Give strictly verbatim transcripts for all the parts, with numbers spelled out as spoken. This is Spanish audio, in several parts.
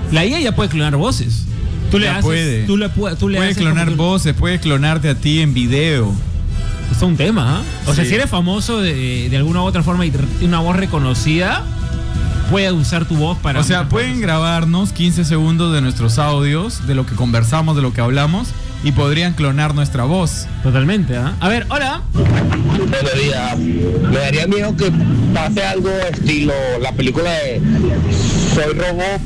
La I A ya puede clonar voces. Tú le ya haces, puede. Tú le, tú le puede haces clonar tú... voces, puede clonarte a ti en video. Es un tema, ¿eh? O sí. sea, si eres famoso de, de alguna u otra forma y tienes una voz reconocida, puede usar tu voz para... O sea, pueden cosas. grabarnos quince segundos de nuestros audios, de lo que conversamos, de lo que hablamos, y podrían clonar nuestra voz. Totalmente, ¿eh? A ver, hola. Buenos días. Me daría miedo que pase algo estilo la película de Soy Robot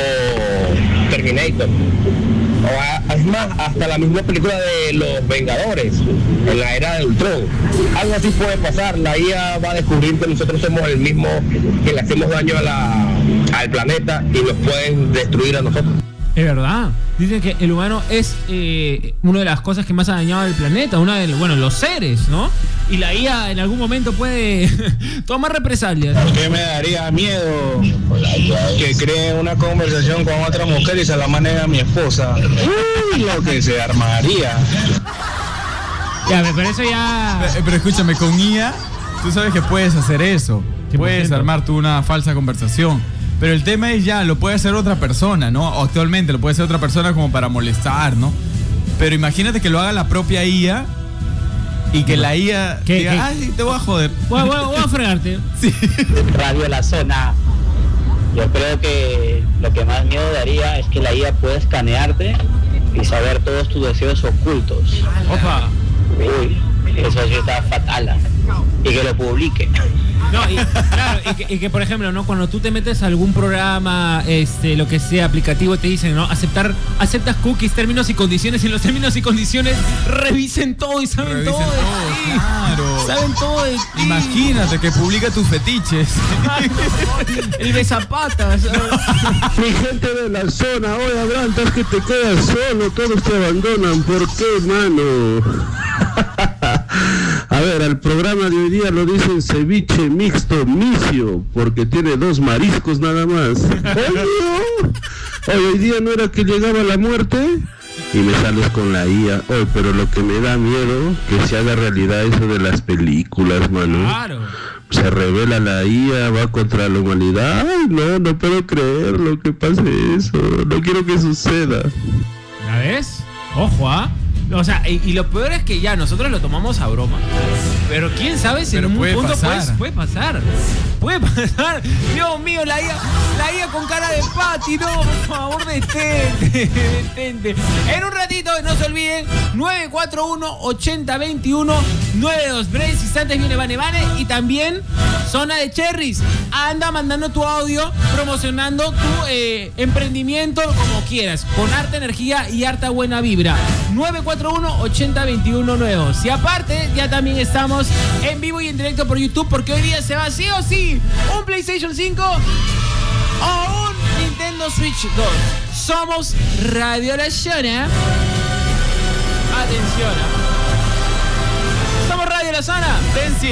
o Terminator. O a, es más, hasta la misma película de Los Vengadores, en la era de Ultron. Algo así puede pasar. La I A va a descubrir que nosotros somos el mismo, que le hacemos daño a la, al planeta y nos pueden destruir a nosotros. Es verdad. Dicen que el humano es eh, una de las cosas que más ha dañado al planeta, una de, bueno, los seres, ¿no? Y la I A en algún momento puede tomar represalias. ¿Qué me daría miedo? Que cree una conversación con otra mujer y se la maneja a mi esposa. Uy, lo que se armaría. Ya, pero eso ya... Pero, pero escúchame, con I A, tú sabes que puedes hacer eso. cien por ciento. Puedes armar tú una falsa conversación. Pero el tema es ya, lo puede hacer otra persona, ¿no? O actualmente lo puede hacer otra persona como para molestar, ¿no? Pero imagínate que lo haga la propia I A y que la I A ¿Qué, diga, qué? ay, te voy a joder. Voy, voy, voy a fregarte. Sí. Radio La Zona. Yo creo que lo que más miedo daría es que la I A pueda escanearte y saber todos tus deseos ocultos. Opa. Uy, eso sí está fatal. Y que lo publique. No, y, claro, y que, y que por ejemplo, ¿no? Cuando tú te metes a algún programa, este, lo que sea, aplicativo, te dicen, ¿no? Aceptar, aceptas cookies, términos y condiciones, y en los términos y condiciones revisen todo y saben Revisen todo de todo, ti. claro. Saben todo de ti. Imagínate que publica tus fetiches. El besapatas. Mi gente de la zona, hoy Abraham, que te quedas solo, todos te abandonan. ¿Por qué, mano? A ver, al programa de hoy día lo dicen ceviche mixto misio, porque tiene dos mariscos nada más. Oye, hoy, hoy día no era que llegaba la muerte y me sales con la I A. Hoy, pero lo que me da miedo que se haga realidad eso de las películas, mano. Claro. Se revela la I A, va contra la humanidad. Ay, no, no puedo creerlo que pase eso. No quiero que suceda. ¿La ves? Ojo, ¿ah? ¿eh? O sea, y, y lo peor es que ya nosotros lo tomamos a broma. Pero quién sabe si Pero en un puede punto pasar. Puede, puede pasar. Puede pasar. Dios mío, la I A, la I A con cara de Pati, no, por favor, detente, detente. En un ratito, no se olviden, nueve cuatro uno, ochenta veintiuno, noventa y dos. Breves instantes viene Vane Vane y también Zona de Cherries. Anda mandando tu audio promocionando tu eh, emprendimiento como quieras, con harta energía y harta buena vibra. nueve cuatro uno, ochenta veintiuno, noventa y dos. Y aparte, ya también estamos en vivo y en directo por YouTube, porque hoy día se va sí o sí un PlayStation cinco o un Nintendo Switch dos. Somos Radio La Zona. Atención. Somos Radio La Zona.